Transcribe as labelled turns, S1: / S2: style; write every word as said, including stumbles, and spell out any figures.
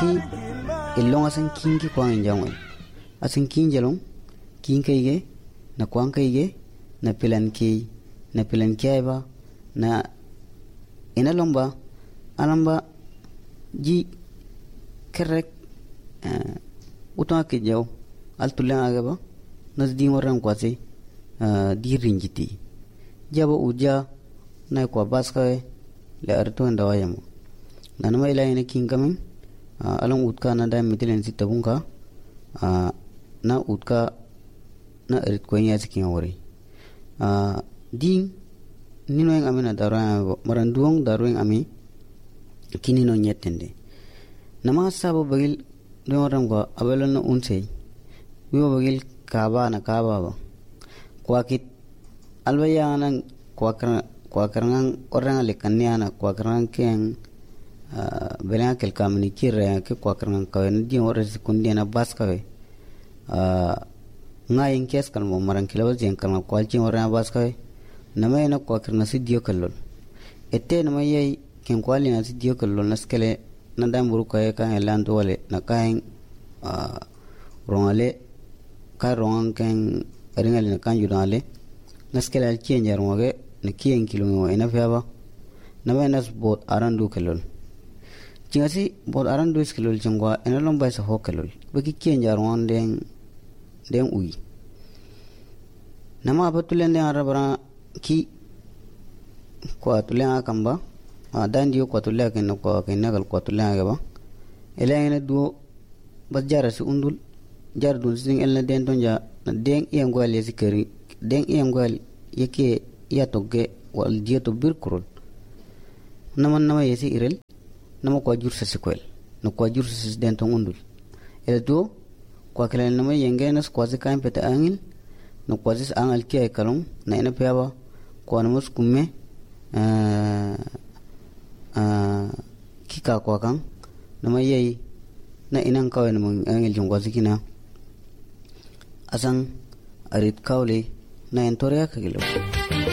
S1: si ilong asan kingi kwang injangwe asan kinjalong king kaige na kwang kaige na pilan ki na pilan kiaiba na inalomba alamba ji kerek uh, utang ke jaw altulang agaba nas di moran kwase uh, di rinjiti jabo uja na kwa baska le arto ndawayamo nanama ila ina king kamin uh, alang utka na da mitilen sitabunga uh, na utka na erit ko nya sikin awori uh, din nino yang amina daro maranduong daro yang ami kini no nyetende nama sabo bagil do ram ko abelo no unse wiwo bagil kaba na kaba ba kwakit albaya nan kwakran kwakran orang le kanyana kwakran ken uh, bela kel kamni kire ke kwakran ka ndi ore sekundi na baska we uh, ngayin kes kan mo maran kilaw jen kan kwalchi ore na baska we nama ina kwakran sidio kallol ette nama yai ken kwali na sidio kallol naskele na damburu ka kan elanto wale na kain uh, rongale ka rongan ken eringal na kan judale naskele al kien jarmoge na kien kilo ina fiaba na menas bot arandu kelol chingasi bot arandu kelol chingwa ina lomba sa ho kelol baki kien jarwan den den ui nama batulen den arabara ki kwa tulen akamba dan dio kwa tulen ken ko ken nagal kwa tulen agaba ela ina duo bajara su undul jar dul sing elna den tonja na den iyangwal yesikari den iyangwal yake ya toge wal dia to bir kurul nama nama yesi irel nama kwa jursa sekwel no kwa jursa den to undul ela do kwa kala nama yenge nas kwa se kain peta angil no kwa sis angal kia kalong na ina peaba kwa namus kumme uh, uh, kika kwa kang nama yei na inang kawe nama angil jungwa zikina asang arit kaule na entorea kagilo